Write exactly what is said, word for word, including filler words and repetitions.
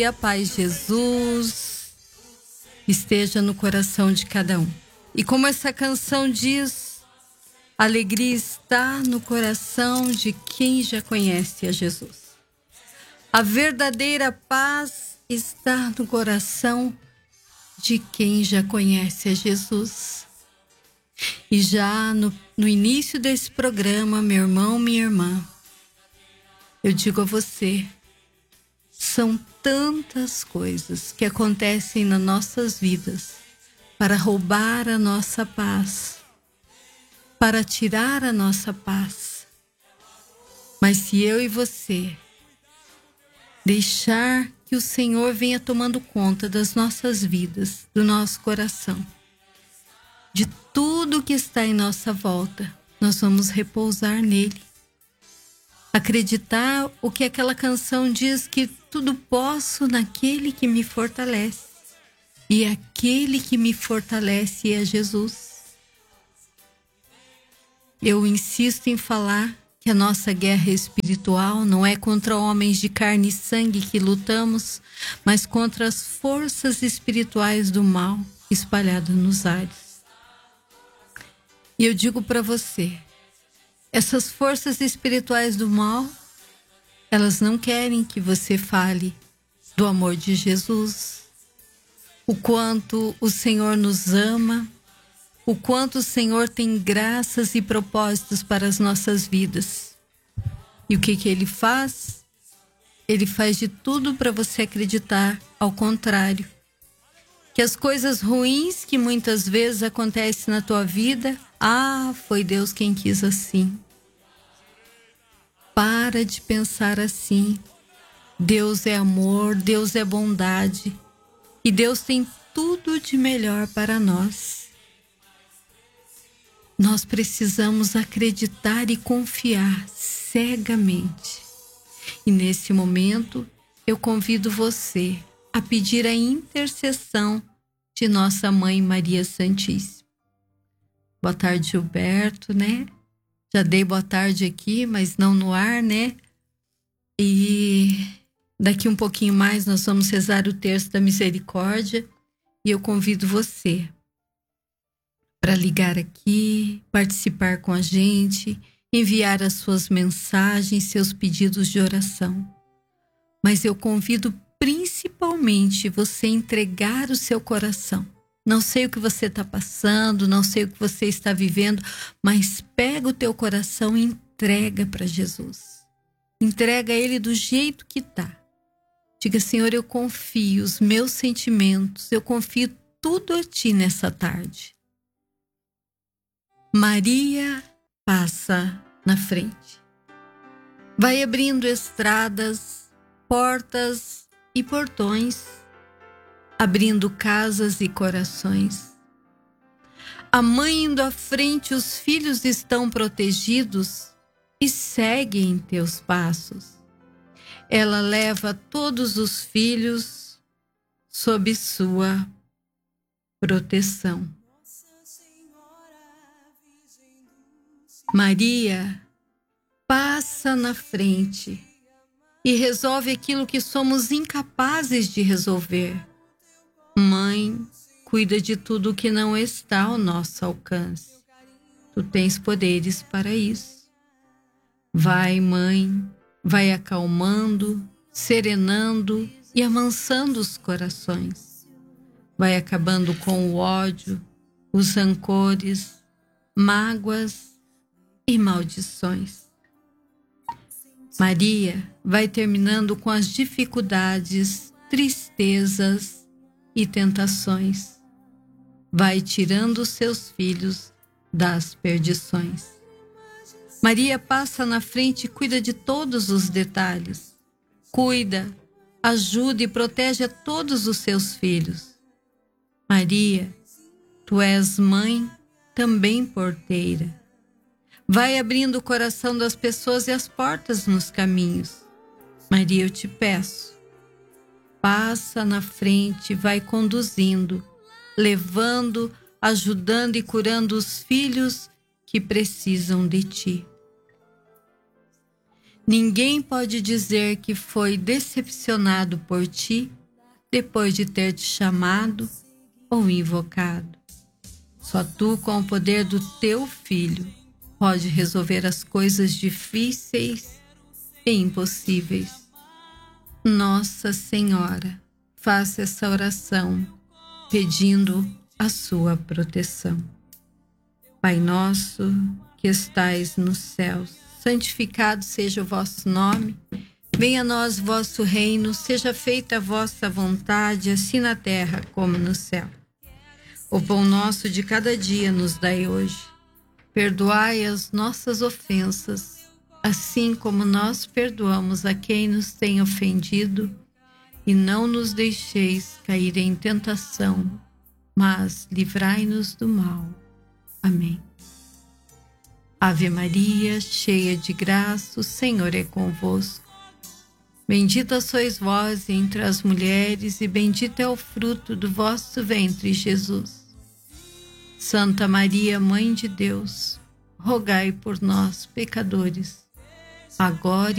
Que a paz de Jesus esteja no coração de cada um. E como essa canção diz, a alegria está no coração de quem já conhece a Jesus. A verdadeira paz está no coração de quem já conhece a Jesus. E já no, no início desse programa, meu irmão, minha irmã, eu digo a você, são tantas coisas que acontecem nas nossas vidas para roubar a nossa paz, para tirar a nossa paz. Mas se eu e você deixar que o Senhor venha tomando conta das nossas vidas, do nosso coração, de tudo que está em nossa volta, nós vamos repousar nele. Acreditar o que aquela canção diz, que tudo posso naquele que me fortalece. E aquele que me fortalece é Jesus. Eu insisto em falar que a nossa guerra espiritual não é contra homens de carne e sangue que lutamos, mas contra as forças espirituais do mal espalhadas nos ares. E eu digo para você, essas forças espirituais do mal, elas não querem que você fale do amor de Jesus, o quanto o Senhor nos ama, o quanto o Senhor tem graças e propósitos para as nossas vidas. E o que que Ele faz? Ele faz de tudo para você acreditar ao contrário. Que as coisas ruins que muitas vezes acontecem na tua vida, ah, foi Deus quem quis assim. Para de pensar assim. Deus é amor, Deus é bondade. E Deus tem tudo de melhor para nós. Nós precisamos acreditar e confiar cegamente. E nesse momento, eu convido você a pedir a intercessão de nossa Mãe Maria Santíssima. Boa tarde, Gilberto, né? Já dei boa tarde aqui, mas não no ar, né? E daqui um pouquinho mais nós vamos rezar o terço da misericórdia. E eu convido você para ligar aqui, participar com a gente, enviar as suas mensagens, seus pedidos de oração. Mas eu convido principalmente você entregar o seu coração. Não sei o que você está passando, não sei o que você está vivendo, mas pega o teu coração e entrega para Jesus. Entrega ele do jeito que está. Diga, Senhor, eu confio os meus sentimentos, eu confio tudo a Ti nessa tarde. Maria passa na frente. Vai abrindo estradas, portas e portões, abrindo casas e corações. A mãe indo à frente, os filhos estão protegidos e seguem teus passos. Ela leva todos os filhos sob sua proteção. Maria passa na frente e resolve aquilo que somos incapazes de resolver. Mãe, cuida de tudo que não está ao nosso alcance. Tu tens poderes para isso. Vai, mãe, vai acalmando, serenando e amansando os corações. Vai acabando com o ódio, os rancores, mágoas e maldições. Maria vai terminando com as dificuldades, tristezas e tentações. Vai tirando os seus filhos das perdições. Maria passa na frente e cuida de todos os detalhes. Cuida, ajuda e protege a todos os seus filhos. Maria, tu és mãe, também porteira. Vai abrindo o coração das pessoas e as portas nos caminhos. Maria, eu te peço, passa na frente, vai conduzindo, levando, ajudando e curando os filhos que precisam de ti. Ninguém pode dizer que foi decepcionado por ti depois de ter te chamado ou invocado. Só tu, com o poder do teu Filho, pode resolver as coisas difíceis e impossíveis. Nossa Senhora, faça essa oração pedindo a sua proteção. Pai nosso que estais nos céus, santificado seja o vosso nome. Venha a nós o vosso reino, seja feita a vossa vontade, assim na terra como no céu. O pão nosso de cada dia nos dai hoje. Perdoai as nossas ofensas, assim como nós perdoamos a quem nos tem ofendido, e não nos deixeis cair em tentação, mas livrai-nos do mal. Amém. Ave Maria, cheia de graça, o Senhor é convosco. Bendita sois vós entre as mulheres, e bendito é o fruto do vosso ventre, Jesus. Santa Maria, Mãe de Deus, rogai por nós, pecadores, agora